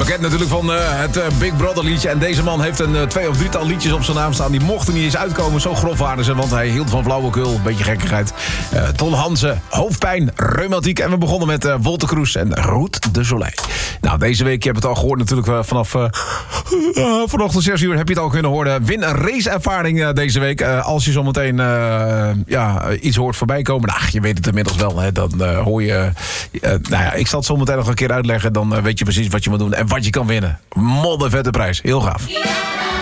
bekend natuurlijk van het Big Brother liedje. En deze man heeft een 2 of 3-tal liedjes op zijn naam staan. Die mochten niet eens uitkomen, zo grof waren ze. Want hij hield van flauwekul, een beetje gekkigheid. Ton Hansen, hoofdpijn, reumatiek. En we begonnen met Wolter Kroes en Route de Soleil. Nou, deze week, je hebt het al gehoord natuurlijk vanaf vanochtend 6 uur heb je het al kunnen horen. Win een raceervaring deze week. Als je zometeen iets hoort voorbij komen. Nou, je weet het inmiddels wel. Hè, dan hoor je... ik zal het zometeen nog een keer uitleggen. Dan weet je precies wat je moet doen en wat je kan winnen. Moddervette prijs. Heel gaaf.